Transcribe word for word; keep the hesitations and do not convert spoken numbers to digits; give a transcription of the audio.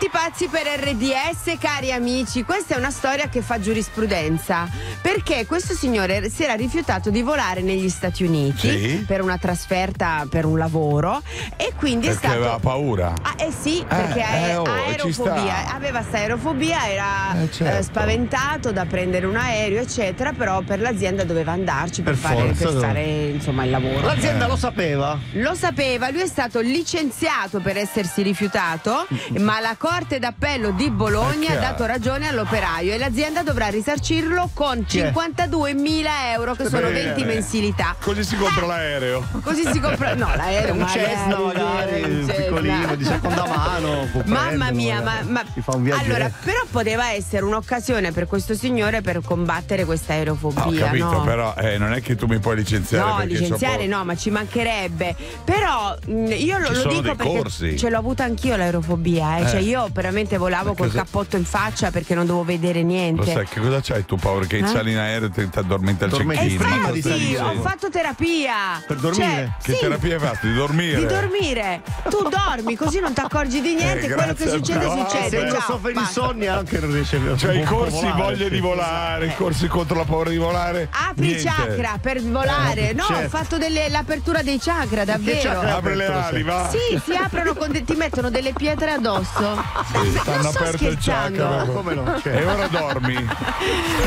Tutti pazzi per erre di esse, cari amici. Questa è una storia che fa giurisprudenza, perché questo signore si era rifiutato di volare negli Stati Uniti Sì. per una trasferta per un lavoro e quindi Perché è stato aveva paura. Ah, eh sì, perché eh, ha oh, ci aerofobia, sta. aveva sta aerofobia, era Eh, certo. eh, spaventato da prendere un aereo, eccetera, però per l'azienda doveva andarci per, Per fare, forza, per no. fare insomma il lavoro. L'azienda lo sapeva. Lo sapeva, lui è stato licenziato per essersi rifiutato, ma la Corte d'Appello di Bologna Eh, ha dato ragione all'operaio e l'azienda dovrà risarcirlo con Chi è? cinquantaduemila euro, che sono Bene. venti mensilità. Così si compra l'aereo. Così si compra. No, l'aereo Un Cessna magari, un Cessna. piccolino, di seconda mano. può Mamma prenderlo, mia, ma, magari. ma Si fa un viaggio. allora, però poteva essere un'occasione per questo signore per combattere questa aerofobia. Ho capito, no? però eh, non è che tu mi puoi licenziare No, perché licenziare soppo- no, ma ci mancherebbe. Però mh, io lo, Ci lo sono dico dei perché corsi. ce l'ho avuta anch'io l'aerofobia, eh. Eh. Cioè io veramente volavo Ma col cosa- cappotto in faccia perché non dovevo vedere Lo niente. sai che cosa c'hai tu paura? Che Eh? sali in aereo e ti ti addormenti al Dormenti check-in. prima Ma di cosa Infatti, salire. ho fatto terapia. Per dormire? Cioè, Che sì, terapia hai fatto? Di dormire? di dormire. Tu dormi così non ti accorgi di niente, Eh, quello che grazie, succede bravo. succede. Se uno Ciao, soffre di basta. insonnia anche non riesce a Cioè i non può corsi volare, voglia sì. di volare, i corsi contro la paura di volare. Apri i Niente. chakra per volare. Eh, No, ho certo. fatto delle- l'apertura dei chakra, davvero. chakra? Apri le ali, va. Sì, si aprono con de- ti mettono delle pietre addosso. Sì, non stanno sto aperto il scherzando. chakra. Come no? Cioè. E ora dormi.